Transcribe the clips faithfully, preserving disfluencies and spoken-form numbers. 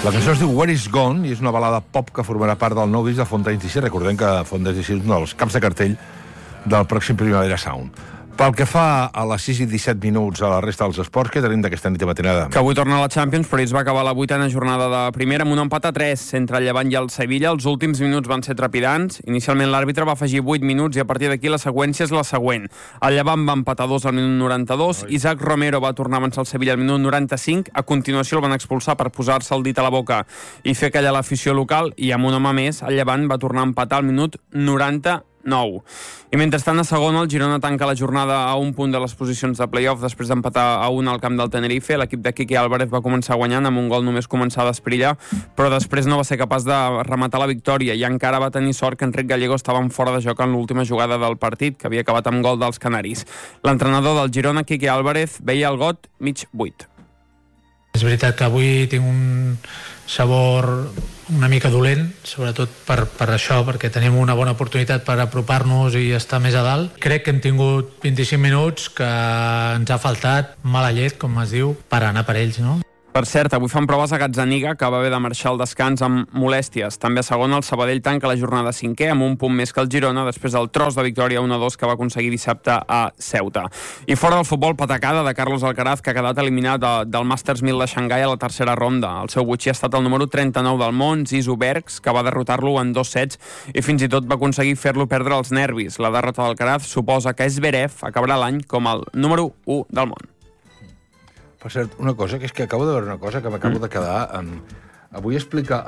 La cançó es diu Where is Gone i és una balada pop que formarà part del nou disc de Fontaines D C. Recordem que Fontaines D C és un dels caps de cartell del pròxim Primavera Sound. Pel que fa a les sis i disset minuts a la resta dels esports, què tenim d'aquesta nit de matinada? Que avui torna a la Champions, però es va acabar la vuitena jornada de primera amb un empat a tres entre el Llevant i el Sevilla. Els últims minuts van ser trepidants. Inicialment l'àrbitre va afegir vuit minuts i a partir d'aquí la seqüència és la següent. El Llevant va empatar dos al minut noranta-dos, Isaac Romero va tornar a avançar el Sevilla al minut noranta-cinc, a continuació el van expulsar per posar-se el dit a la boca i fer callar l'afició local, i amb un home més el Llevant va tornar a empatar al minut noranta nou. I mentrestant, a segona, el Girona tanca la jornada a un punt de les posicions de play-off després d'empatar a un al camp del Tenerife. L'equip de Quique Álvarez va començar guanyant amb un gol només començar a desperillar, però després no va ser capaç de rematar la victòria i encara va tenir sort que Enric Gallego estava en fora de joc en l'última jugada del partit, que havia acabat amb gol dels canaris. L'entrenador del Girona, Quique Álvarez, veia el got mig buit. És veritat que avui tinc un sabor una mica dolent, sobretot per, per això, perquè tenim una bona oportunitat per apropar-nos i estar més a dalt. Crec que hem tingut vint-i-cinc minuts que ens ha faltat mala llet, com es diu, per anar per ells, no? Per cert, avui fan proves a Gazzaniga, que va haver de marxar al descans amb molèsties. També a segona, el Sabadell tanca la jornada cinquè amb un punt més que el Girona, després del tros de victòria un a dos que va aconseguir dissabte a Ceuta. I fora del futbol, patacada de Carlos Alcaraz, que ha quedat eliminat de, del Masters mil de Xangai a la tercera ronda. El seu butxí ha estat el número trenta-nou del món, Zizou Bergs, que va derrotar-lo en dos sets i fins i tot va aconseguir fer-lo perdre els nervis. La derrota d'Alcaraz suposa que Zverev acabarà l'any com el número u del món. Per cert, una cosa, que és que acabo de veure una cosa que m'acabo de quedar amb... Avui explica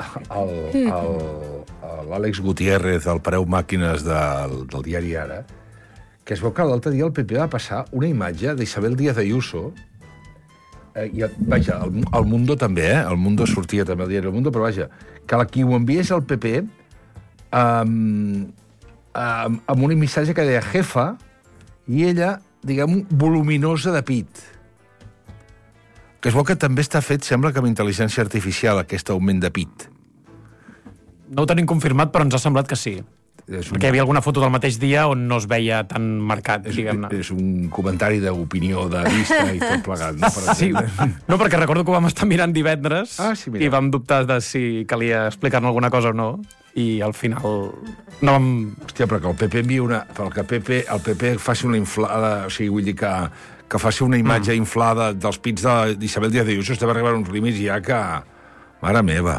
l'Àlex Gutiérrez, el Pareu Màquines del, del diari Ara, que es veu que l'altre dia el P P va passar una imatge d'Isabel Díaz Ayuso, eh, i, vaja, el, el Mundo també, eh? El Mundo sortia també al diari El Mundo, però vaja, que la, qui ho enviés al P P um, um, amb un missatge que deia jefa, i ella, diguem, voluminosa de pit. Que es veu que també està fet, sembla que amb intel·ligència artificial, aquest augment de pit. No ho tenim confirmat, però ens ha semblat que sí. És un... Perquè hi havia alguna foto del mateix dia on no es veia tan marcat, és, diguem-ne. És un comentari d'opinió, de vista i tot plegat. No, per sí. No, perquè recordo que ho vam estar mirant divendres ah, sí, i vam dubtar de si calia explicar-ne alguna cosa o no, i al final no vam... Hòstia, però que el P P envia una... Però que el P P, el P P faci una inflada... O sigui, vull dir que... que faci una imatge mm. inflada dels pits d'Isabel Díaz Ayuso, es deu arribar a uns límits ja que... Mare meva.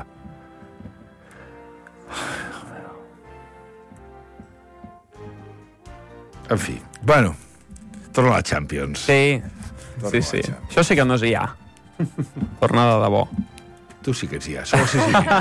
En fi. Bueno, torna a la Champions. Sí, torna sí, sí. Això sí que no és I A. Torna de debò. Tu sí que ets I A. Sol sí, sí.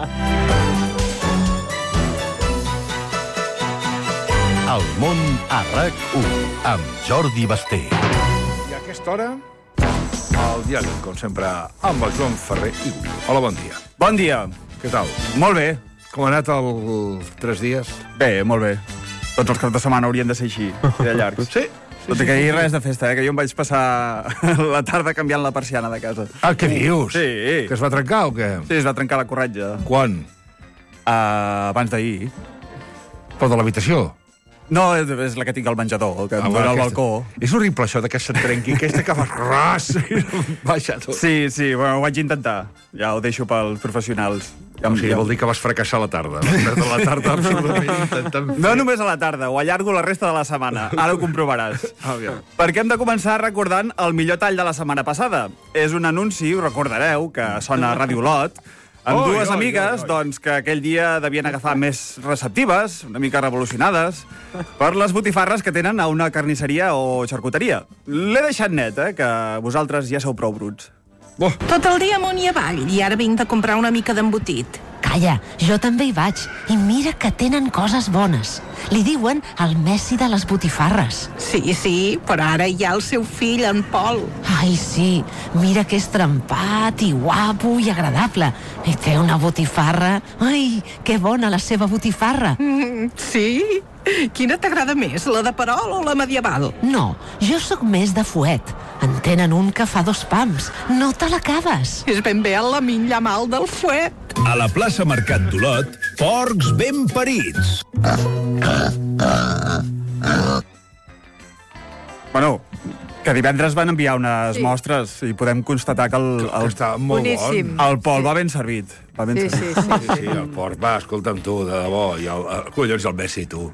El món a RAC u amb Jordi Basté. I a aquesta hora, el diàleg, com sempre, amb el Joan Ferrer i Gullo. Hola, bon dia. Bon dia. Què tal? Molt bé. Com ha anat els tres dies? Bé, molt bé. Tots els caps de setmana haurien de ser així, de llargs. Sí? Tot i que ahir res de festa, eh? Que jo em vaig passar la tarda canviant la persiana de casa. Ah, què dius? Sí. Que es va trencar o què? Sí, es va trencar la corretja. Quan? Uh, abans d'ahir. Però de l'habitació? No, és la que tinc al menjador, que em Ah, dóna al aquesta... balcó. És horrible això de que se't trenqui, aquesta que fas ras i baixa tot. Sí, sí, bueno, ho vaig intentar. Ja ho deixo pels professionals. Ja, O sigui, ja... vol dir que vas fracassar a la tarda. Vas perdre la tarda absolutament intentant fer... No només a la tarda, ho allargo la resta de la setmana. Ara ho comprovaràs. Aviam. Perquè hem de començar recordant el millor tall de la setmana passada. És un anunci, ho recordareu, que sona a Radio Lot, amb Oi, dues oi, amigues oi, oi. Doncs, que aquell dia devien agafar més receptives, una mica revolucionades, per les botifarres que tenen a una carnisseria o xarcuteria. L'he deixat net, eh, que vosaltres ja sou prou bruts. Oh. Tot el dia amunt i avall, i ara vinc de comprar una mica d'embotit. Calla, jo també hi vaig. I mira que tenen coses bones. Li diuen el Messi de les botifarres. Sí, sí, però ara hi ha el seu fill, en Pol. Ai, sí, mira que és trempat i guapo i agradable. I té una botifarra. Ai, que bona la seva botifarra. Mm, sí? Quina t'agrada més, la de perol o la medieval? No, jo sóc més de fuet. En tenen un que fa dos pams. No te l'acabes. És ben bé el lamint mal del fuet. A la plaça Mercat d'Olot, porcs ben parits. Bueno, Que divendres van enviar unes Sí. mostres i podem constatar que el, Que el, està molt Boníssim. bon. el Pol va ben servit. Va ben Sí, servit. sí, sí. Sí, sí, el Port, va, escolta'm tu, de debò, i el, el collons el Messi, tu.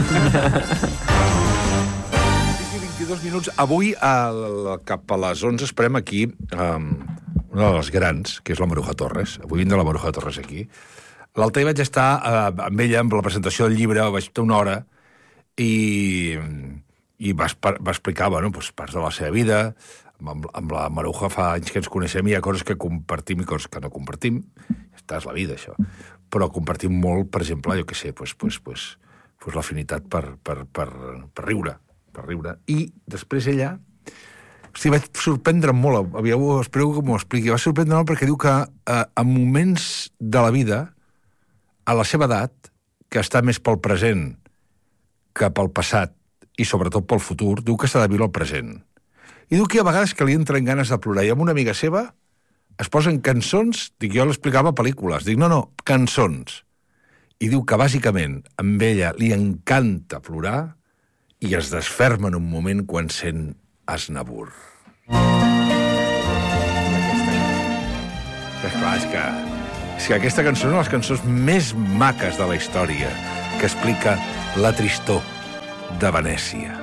vint-i-dos minuts. Avui, al, cap a les onze, esperem aquí um, una de les grans, que és la Maruja Torres. Avui vindrà la Maruja Torres aquí. L'altre dia vaig estar uh, amb ella, amb la presentació del llibre, vaig estar una hora, i, i va, va explicar, bueno, doncs, parts de la seva vida. Amb, amb la Maruja fa anys que ens coneixem i hi ha coses que compartim i coses que no compartim. Ja està, és la vida, això. Però compartim molt, per exemple, jo què sé, doncs, doncs, doncs, doncs l'afinitat per, per, per, per riure, per riure. I després ella... Hosti, vaig sorprendre'm molt, aviau, espero que m'ho expliqui, va sorprendre molt perquè diu que eh, en moments de la vida, a la seva edat, que està més pel present que pel passat i sobretot pel futur, diu que s'ha de viure el present. I diu que a vegades que li entren ganes de plorar. I amb una amiga seva es posen cançons, dic, jo l'explicava pel·lícules, dic, no, no, cançons. I diu que bàsicament amb ella li encanta plorar i es desferma en un moment quan sent Aznavour. És clar, és que, és que aquesta cançó és una de les cançons més maques de la història, que explica la tristor de Venècia.